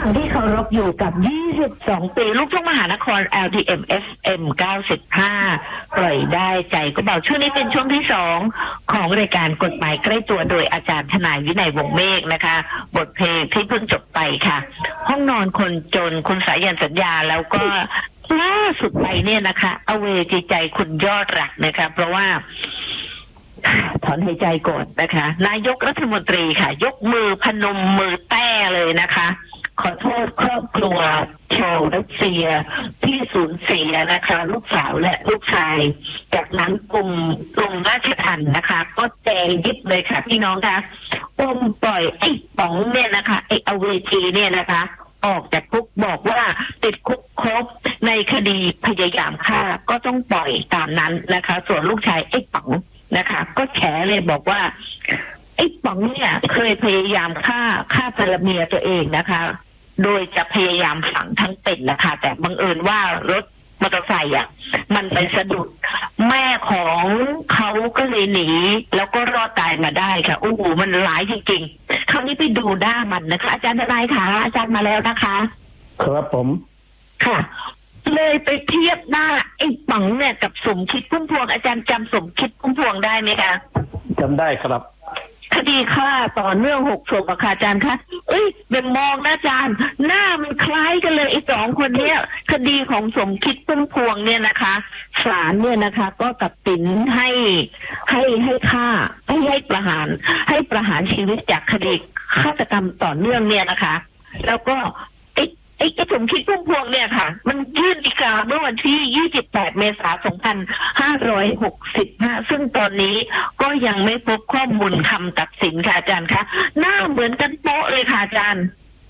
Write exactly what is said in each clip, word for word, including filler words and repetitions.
ที่เคารพอยู่กับยี่สิบสองปีลูกทุ่งมหานคร แอล ที เอ็ม เอฟ เอ็ม เก้าสิบห้าปล่อยได้ใจก็เบาช่วงนี้เป็นช่วงที่สองของรายการกฎหมายใกล้ตัวโดยอาจารย์ทนายวินัยวงศ์เมฆนะคะบทเพลงที่เพิ่งจบไปค่ะห้องนอนคนจนคุณสายันสัญญาแล้วก็ล่าสุดไปเนี่ยนะคะเอาเวจีใจคุณยอดรักนะคะเพราะว่าถอนหายใจก่อนนะคะนายกรัฐมนตรีค่ะยกมือพนมมือแต้เลยนะคะขอโทษครอบครัวชาวรัสเซียที่สูญเสียนะคะลูกสาวและลูกชายจากนั้นกลุ่มกลุ่มราชทัณฑ์นะคะก็แจงยิบเลยค่ะพี่น้องคะอมปล่อยไอ้ป๋องเนี่ยนะคะไอ้อเวจีเนี่ยนะคะออกจากคุกบอกว่าติดคุกครบในคดีพยายามฆ่าก็ต้องปล่อยตามนั้นนะคะส่วนลูกชายไอ้ป๋องนะคะก็แฉเลยบอกว่าไอ้ป๋องเนี่ยเคยพยายามฆ่าฆ่าภรรเมียตัวเองนะคะโดยจะพยายามฝังทั้งเป็นนะคะแต่บังเอิญว่ารถมอเตอร์ไซค์อ่ะมันไปสะดุดแม่ของเขาก็เลยหนีแล้วก็รอดตายมาได้ค่ะโอ้โหมันหลายจริงๆคราวนี้ไปดูด้ามันนะคะอาจารย์ทนายคะอาจารย์มาแล้วนะคะครับผมค่ะเลยไปเทียบหน้าไอ้ป๋องเนี่ยกับสมคิดพุ่มพวงอาจารย์จำสมคิดพุ่มพวงได้ไหมคะจำได้ครับคดีฆ่าต่อเนื่องหกศพอะค่ะอาจารย์คะเอ้ยเป็นมองนะอาจารย์หน้ามันคล้ายกันเลยไอ้สองคนเนี้ยคดีของสมคิดพุ่มพวงเนี่ยนะคะศาลเนี่ยนะคะก็ตัดสินให้ให้ให้ฆ่าให้ให้ประหารให้ประหารชีวิตจากคดีฆาตกรรมต่อเนื่องเนี่ยนะคะแล้วก็ไอ้สมคิดพุ่มพวงเนี่ยค่ะมันยื่นฎีกาเมื่อวันที่ยี่สิบแปดเมษายนสองพันห้าร้อยหกสิบห้าซึ่งตอนนี้ก็ยังไม่พบข้อมูลคำตัดสินค่ะอาจารย์คะหน้าเหมือนกันโป๊ะเลยค่ะอาจารย์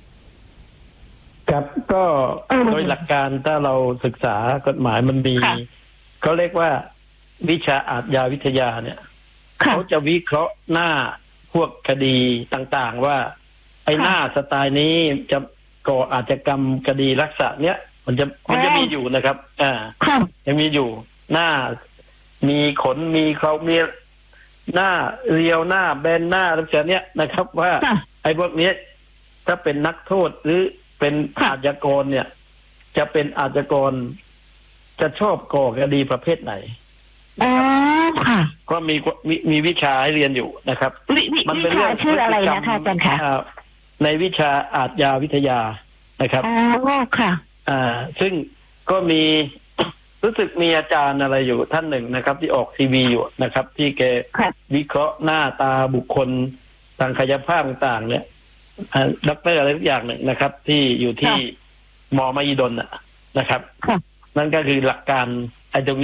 ครับก็โดยหลักการถ้าเราศึกษากฎหมายมันมีเขาเรียกว่าวิชาอาชญาวิทยาเนี่ยเขาจะวิเคราะห์หน้าพวกคดีต่างๆว่าไอ้หน้าสไตล์นี้จะก่ออาชญากรรมคดีลักษณะเนี้ยมันจะมันจะมีอยู่นะครับอ่ายังมีอยู่หน้ามีขนมีเขามีหน้าเรียวหน้าแบนหน้าลักษณะเนี้ยนะครับว่าไอ้พวกนี้ถ้าเป็นนักโทษหรือเป็นอาชญากรเนี่ยจะเป็นอาชญากรจะชอบก่อคดีประเภทไหนอ๋อค่ะก็มีมีมีวิชาให้เรียนอยู่นะครับมันเป็นเรื่องชื่ออะไรนะคะอาจารย์คะในวิชาอาชญาวิทยานะครับอ๋อค่ะอ่าซึ่งก็มีรู้สึกมีอาจารย์อะไรอยู่ท่านหนึ่งนะครับที่ออกทีวีอยู่นะครับที่แกวิเคราะห์หน้าตาบุคคลทางกายภาพต่างๆเนี่ยด็อกเตอร์อะไรทุกอย่างหนึ่งนะครับที่อยู่ที่มอมหิดลนะครับนั่นก็คือหลักการไอ้ตรง